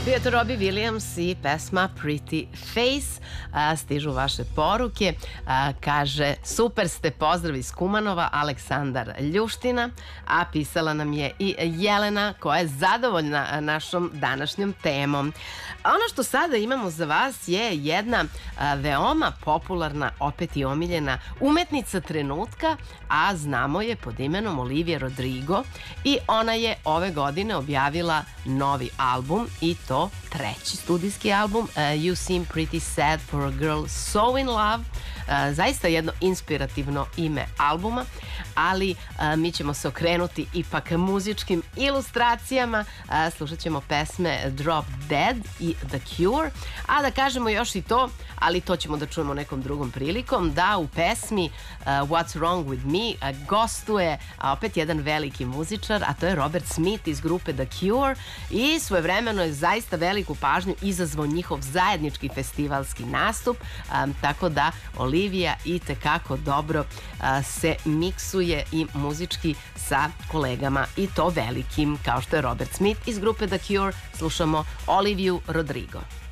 Bio to Robbie Williams i pesma Pretty Face. Stižu vaše poruke. Kaže, super ste, pozdrav iz Kumanova, Aleksandar Ljuština. A pisala nam je i Jelena, koja je zadovoljna našom današnjom temom. Ono što sada imamo za vas je jedna veoma popularna, opet i omiljena umetnica trenutka, a znamo je pod imenom Olivia Rodrigo i ona je ove godine objavila novi album i to treći studijski album You Seem Pretty Sad for a Girl So in Love. Zaista jedno inspirativno ime albuma, ali mi ćemo se okrenuti ipak muzičkim ilustracijama. Slušat ćemo pesme Drop Dead i The Cure, a da kažemo još i to, ali to ćemo da čujemo nekom drugom prilikom, da u pesmi What's Wrong With Me gostuje opet jedan veliki muzičar, a to je Robert Smith iz grupe The Cure i svojevremeno je zaista veliku pažnju izazvao njihov zajednički festivalski nastup, tako da Olivia i tekako dobro se miksuje i muzički sa kolegama i to velikim kao što je Robert Smith iz grupe The Cure. Slušamo Oliviu Rodrigo.